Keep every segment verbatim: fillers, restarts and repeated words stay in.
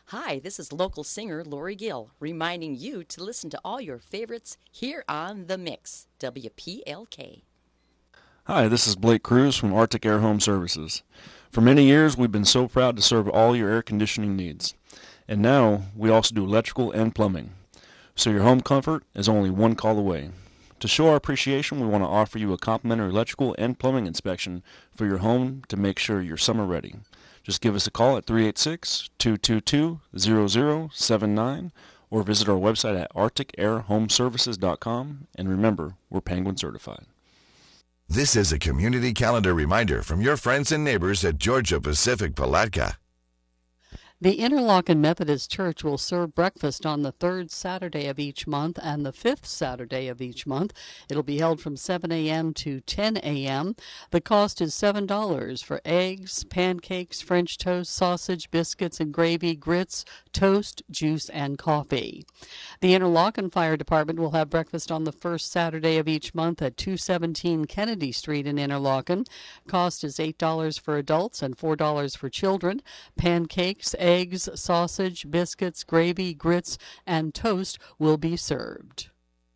Hi, this is local singer Lori Gill, reminding you to listen to all your favorites here on The Mix, W P L K. Hi, this is Blake Cruz from Arctic Air Home Services. For many years, we've been so proud to serve all your air conditioning needs. And now, we also do electrical and plumbing. So your home comfort is only one call away. To show our appreciation, we want to offer you a complimentary electrical and plumbing inspection for your home to make sure you're summer ready. Just give us a call at three eight six, two two two, zero zero seven nine or visit our website at arctic air home services dot com. And remember, we're Penguin certified. This is a community calendar reminder from your friends and neighbors at Georgia Pacific Palatka. The Interlochen Methodist Church will serve breakfast on the third Saturday of each month and the fifth Saturday of each month. It'll be held from seven a.m. to ten a.m. The cost is seven dollars for eggs, pancakes, French toast, sausage, biscuits and gravy, grits, toast, juice, and coffee. The Interlochen Fire Department will have breakfast on the first Saturday of each month at two seventeen Kennedy Street in Interlochen. Cost is eight dollars for adults and four dollars for children. Pancakes, eggs, sausage, biscuits, gravy, grits, and toast will be served.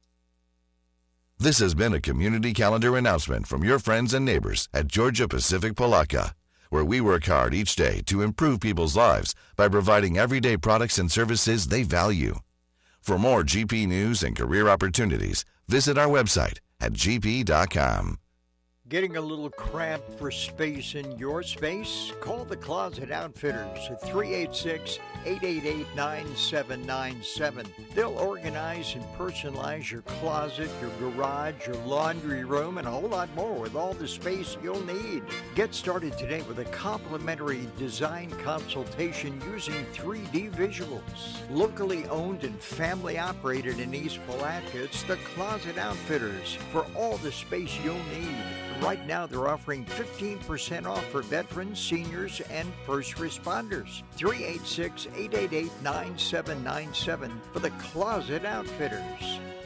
This has been a community calendar announcement from your friends and neighbors at Georgia Pacific Palatka, where we work hard each day to improve people's lives by providing everyday products and services they value. For more G P news and career opportunities, visit our website at g p dot com. Getting a little cramped for space in your space? Call the Closet Outfitters at three eight six, eight eight eight, nine seven nine seven. They'll organize and personalize your closet, your garage, your laundry room, and a whole lot more with all the space you'll need. Get started today with a complimentary design consultation using three D visuals. Locally owned and family operated in East Palatka, it's the Closet Outfitters for all the space you'll need. Right now, they're offering fifteen percent off for veterans, seniors, and first responders. three eight six, eight eight eight, nine seven nine seven for the Closet Outfitters.